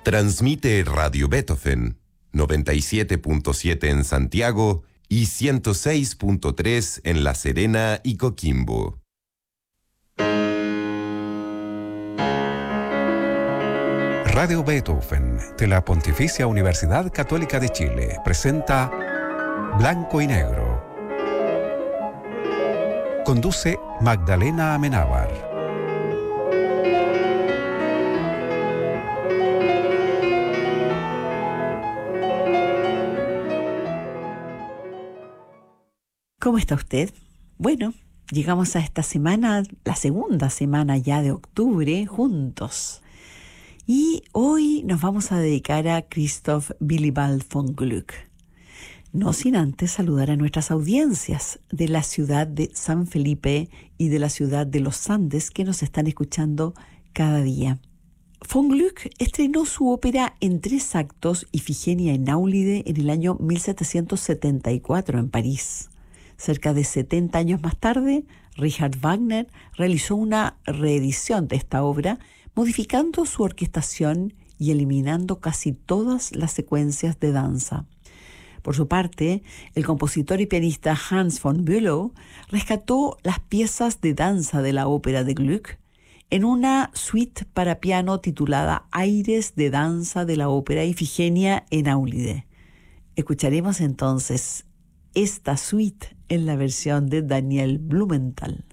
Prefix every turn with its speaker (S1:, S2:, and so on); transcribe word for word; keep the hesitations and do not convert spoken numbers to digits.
S1: Transmite Radio Beethoven, noventa y siete punto siete en Santiago y ciento seis punto tres en La Serena y Coquimbo.
S2: Radio Beethoven, de la Pontificia Universidad Católica de Chile, presenta Blanco y Negro. Conduce Magdalena Amenábar.
S3: ¿Cómo está usted? Bueno, llegamos a esta semana, la segunda semana ya de octubre, juntos. Y hoy nos vamos a dedicar a Christoph Willibald von Gluck. No sin antes saludar a nuestras audiencias de la ciudad de San Felipe y de la ciudad de Los Andes que nos están escuchando cada día. Von Gluck estrenó su ópera en tres actos, Ifigenia en Áulide, en el año mil setecientos setenta y cuatro en París. Cerca de setenta años más tarde, Richard Wagner realizó una reedición de esta obra, modificando su orquestación y eliminando casi todas las secuencias de danza. Por su parte, el compositor y pianista Hans von Bülow rescató las piezas de danza de la ópera de Gluck en una suite para piano titulada Aires de danza de la ópera Ifigenia en Áulide. Escucharemos entonces esta suite en la versión de Daniel Blumenthal.